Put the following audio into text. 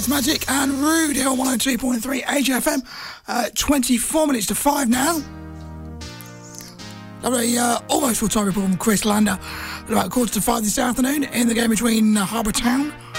It's Magic and Rude here on 102.3 AJFM. 24 minutes to 5 now. Lovely, almost full-time report from Chris Lander at about 4:45 this afternoon in the game between Harbour Town